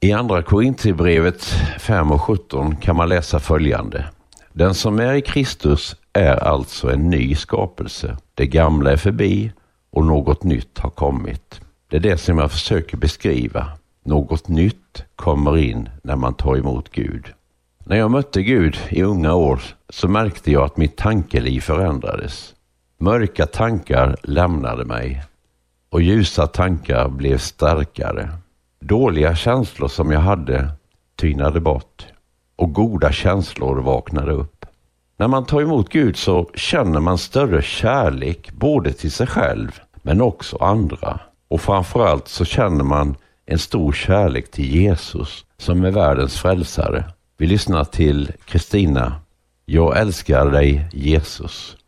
I andra Korinthierbrevet 5:17 kan man läsa följande. Den som är i Kristus är alltså en ny skapelse. Det gamla är förbi och något nytt har kommit. Det är det som jag försöker beskriva. Något nytt kommer in när man tar emot Gud. När jag mötte Gud i unga år så märkte jag att mitt tankeliv förändrades. Mörka tankar lämnade mig och ljusa tankar blev starkare. Dåliga känslor som jag hade tynade bort och goda känslor vaknade upp. När man tar emot Gud så känner man större kärlek både till sig själv men också andra. Och framförallt så känner man en stor kärlek till Jesus som är världens frälsare. Vi lyssnar till Kristina. Jag älskar dig, Jesus.